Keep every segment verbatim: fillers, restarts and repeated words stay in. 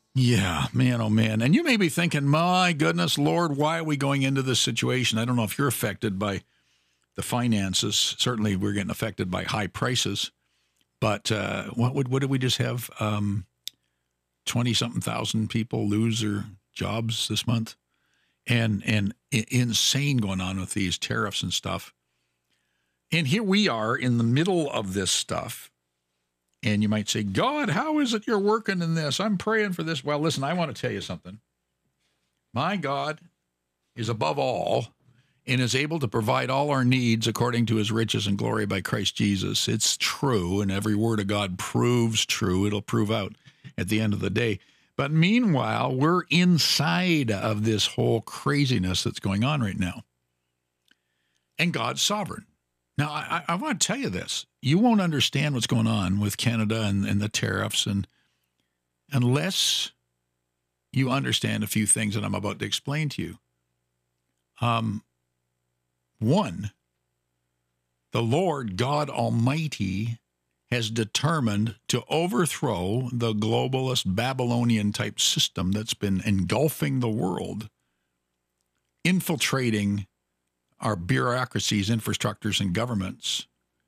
Yeah, man, oh man. And you may be thinking, my goodness, Lord, why are we going into this situation? I don't know if you're affected by the finances. Certainly we're getting affected by high prices. But uh, what would what did we just have? Um, twenty-something thousand people lose their jobs this month. And, and insane going on with these tariffs and stuff. And here we are in the middle of this stuff. And you might say, God, how is it you're working in this? I'm praying for this. Well, listen, I want to tell you something. My God is above all and is able to provide all our needs according to his riches and glory by Christ Jesus. It's true, and every word of God proves true. It'll prove out at the end of the day. But meanwhile, we're inside of this whole craziness that's going on right now. And God's sovereign. Now, I, I want to tell you this. You won't understand what's going on with Canada and, and the tariffs and unless you understand a few things that I'm about to explain to you. Um, one, the Lord God Almighty has determined to overthrow the globalist Babylonian-type system that's been engulfing the world, infiltrating our bureaucracies, infrastructures, and governments.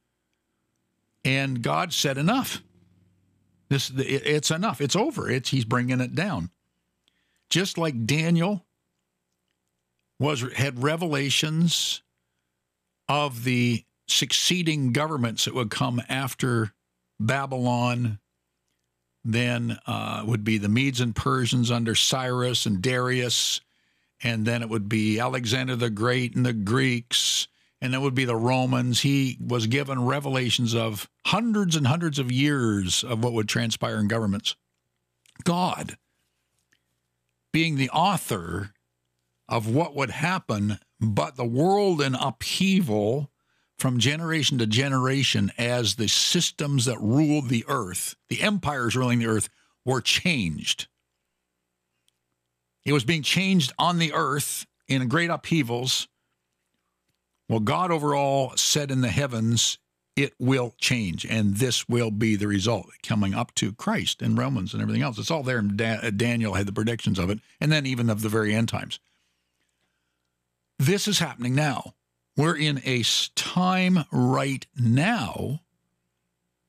And God said, enough. This, it's enough. It's over. It's, he's bringing it down. Just like Daniel was had revelations of the succeeding governments that would come after Babylon, then uh, would be the Medes and Persians under Cyrus and Darius, and then it would be Alexander the Great and the Greeks, and it would be the Romans. He was given revelations of hundreds and hundreds of years of what would transpire in governments. God, being the author of what would happen, but the world in upheaval from generation to generation as the systems that ruled the earth, the empires ruling the earth, were changed. It was being changed on the earth in great upheavals. Well, God overall said in the heavens, it will change, and this will be the result, coming up to Christ and Romans and everything else. It's all there, and da- Daniel had the predictions of it, and then even of the very end times. This is happening now. We're in a time right now